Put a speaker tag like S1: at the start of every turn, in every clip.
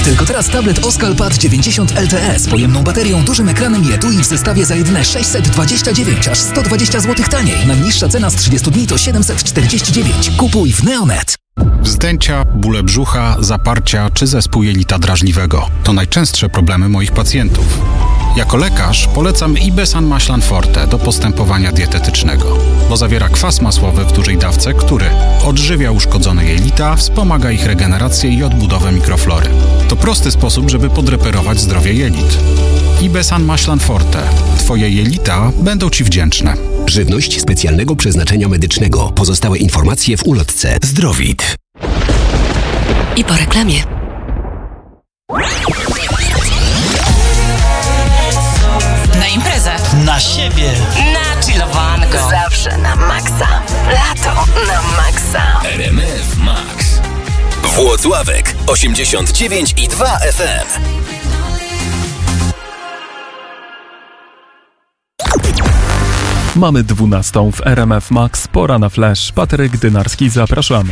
S1: Tylko teraz tablet Oscal-Pad 90 LTE z pojemną baterią, dużym ekranem i etui w zestawie za jedyne 629, aż 120 zł taniej. Najniższa cena z 30 dni to 749. Kupuj w Neonet.
S2: Wzdęcia, bóle brzucha, zaparcia czy zespół jelita drażliwego to najczęstsze problemy moich pacjentów. Jako lekarz polecam Ibesan Maślan Forte do postępowania dietetycznego, bo zawiera kwas masłowy w dużej dawce, który odżywia uszkodzone jelita, wspomaga ich regenerację i odbudowę mikroflory. To prosty sposób, żeby podreperować zdrowie jelit. Ibesan Maślan Forte. Twoje jelita będą Ci wdzięczne.
S3: Żywność specjalnego przeznaczenia medycznego. Pozostałe informacje w ulotce. Zdrowit.
S4: I po reklamie.
S5: Na imprezę.
S6: Na siebie.
S5: Na chillowanko.
S4: Zawsze na maksa. Lato na maksa.
S3: RMF Max. Włocławek 89,2 FM.
S7: Mamy 12 w RMF Max, pora na flash. Patryk Dynarski, zapraszamy.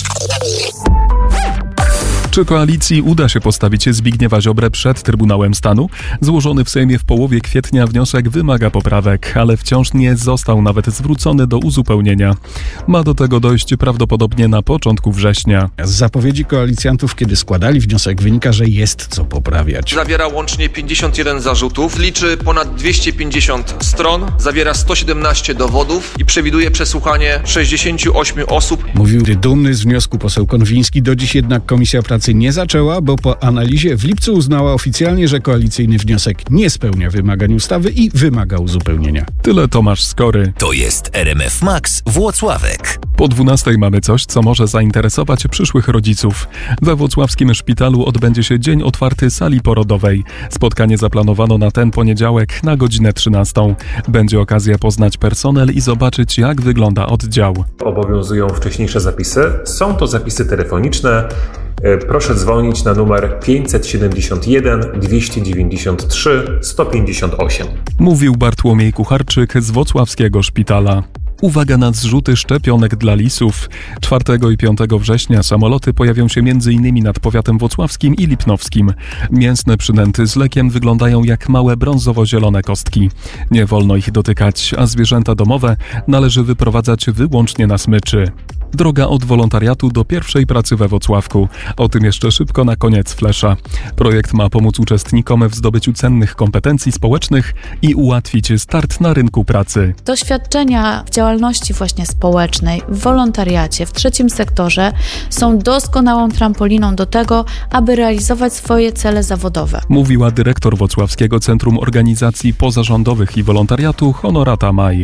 S7: Czy koalicji uda się postawić Zbigniewa Ziobrę przed Trybunałem Stanu? Złożony w Sejmie w połowie kwietnia wniosek wymaga poprawek, ale wciąż nie został nawet zwrócony do uzupełnienia. Ma do tego dojść prawdopodobnie na początku września.
S8: Z zapowiedzi koalicjantów, kiedy składali wniosek, wynika, że jest co poprawiać.
S9: Zawiera łącznie 51 zarzutów, liczy ponad 250 stron, zawiera 117 dowodów i przewiduje przesłuchanie 68 osób.
S8: Mówił dumny z wniosku poseł Konwiński. Do dziś jednak Komisja Pracy nie zaczęła, bo po analizie w lipcu uznała oficjalnie, że koalicyjny wniosek nie spełnia wymagań ustawy i wymaga uzupełnienia.
S7: Tyle Tomasz Skory.
S3: To jest RMF Max Włocławek.
S7: Po 12 mamy coś, co może zainteresować przyszłych rodziców. We włocławskim szpitalu odbędzie się dzień otwarty sali porodowej. Spotkanie zaplanowano na ten poniedziałek na godzinę 13. Będzie okazja poznać personel i zobaczyć, jak wygląda oddział.
S10: Obowiązują wcześniejsze zapisy. Są to zapisy telefoniczne. Proszę dzwonić na numer 571 293 158.
S7: Mówił Bartłomiej Kucharczyk z włocławskiego szpitala. Uwaga na zrzuty szczepionek dla lisów. 4 i 5 września samoloty pojawią się m.in. nad powiatem włocławskim i lipnowskim. Mięsne przynęty z lekiem wyglądają jak małe brązowo-zielone kostki. Nie wolno ich dotykać, a zwierzęta domowe należy wyprowadzać wyłącznie na smyczy. Droga od wolontariatu do pierwszej pracy we Włocławku. O tym jeszcze szybko na koniec flesza. Projekt ma pomóc uczestnikom w zdobyciu cennych kompetencji społecznych i ułatwić start na rynku pracy.
S11: Doświadczenia w działalności właśnie społecznej, w wolontariacie, w trzecim sektorze są doskonałą trampoliną do tego, aby realizować swoje cele zawodowe.
S7: Mówiła dyrektor Włocławskiego Centrum Organizacji Pozarządowych i Wolontariatu Honorata Maj.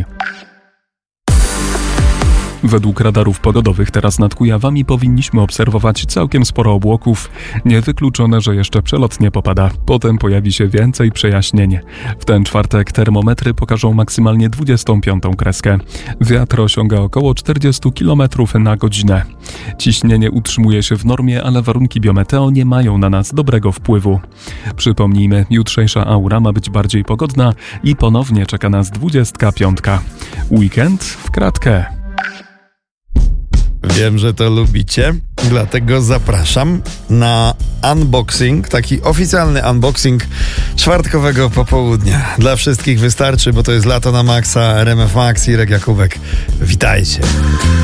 S7: Według radarów pogodowych teraz nad Kujawami powinniśmy obserwować całkiem sporo obłoków. Niewykluczone, że jeszcze przelotnie popada. Potem pojawi się więcej przejaśnień. W ten czwartek termometry pokażą maksymalnie 25 kreskę. Wiatr osiąga około 40 km na godzinę. Ciśnienie utrzymuje się w normie, ale warunki biometeo nie mają na nas dobrego wpływu. Przypomnijmy, jutrzejsza aura ma być bardziej pogodna i ponownie czeka nas 25. Weekend w kratkę.
S12: Wiem, że to lubicie, dlatego zapraszam na unboxing, taki oficjalny unboxing czwartkowego popołudnia. Dla wszystkich wystarczy, bo to jest lato na maksa, RMF Max i Irek Jakubek. Witajcie.